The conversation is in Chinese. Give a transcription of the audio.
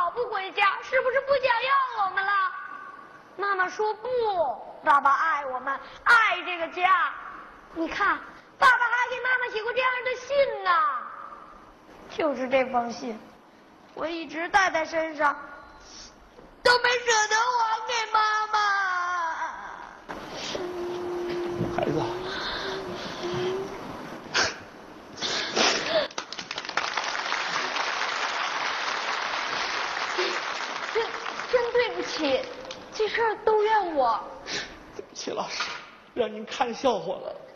老不回家，是不是不想要我们了？妈妈说不，爸爸爱我们，爱这个家。你看，爸爸还给妈妈写过这样的信呢。就是这封信，我一直带在身上，都没舍得还给妈妈。 孩子， 真对不起，这事儿都怨我。 对不起，老师，让您看笑话了。